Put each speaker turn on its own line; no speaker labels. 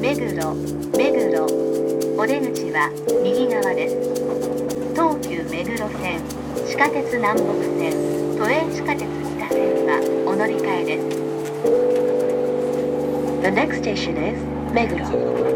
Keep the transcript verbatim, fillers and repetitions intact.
目黒、目黒。お出口は右側です。東急目黒線、地下鉄南北線、都営地下鉄北線はお乗り換えです。The next station is 目黒。